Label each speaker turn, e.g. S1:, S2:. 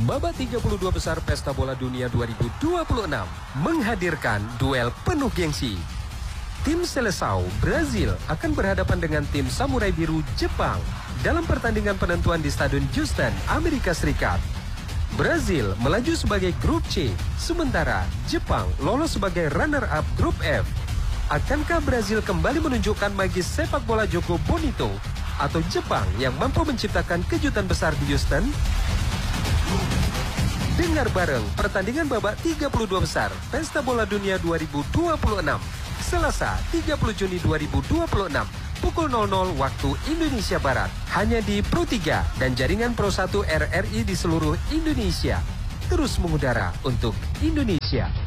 S1: Babak 32 besar Pesta Bola Dunia 2026 menghadirkan duel penuh gengsi. Tim Seleção Brazil akan berhadapan dengan tim Samurai Biru Jepang dalam pertandingan penentuan di Stadion Houston, Amerika Serikat. Brazil melaju sebagai grup C, sementara Jepang lolos sebagai runner-up grup F. Akankah Brazil kembali menunjukkan magis sepak bola Joko Bonito atau Jepang yang mampu menciptakan kejutan besar di Houston? Dengar bareng pertandingan babak 32 besar Pesta Bola Dunia 2026 Selasa 30 Juni 2026 pukul 00 waktu Indonesia Barat hanya di Pro 3 dan jaringan Pro 1 RRI di seluruh Indonesia. Terus mengudara untuk Indonesia.